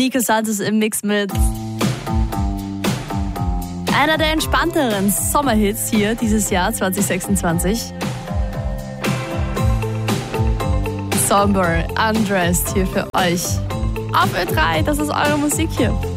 Nico Santos im Mix mit einer der entspannteren Sommerhits hier dieses Jahr 2026. Somber, Undressed hier für euch. Auf Ö3, das ist eure Musik hier.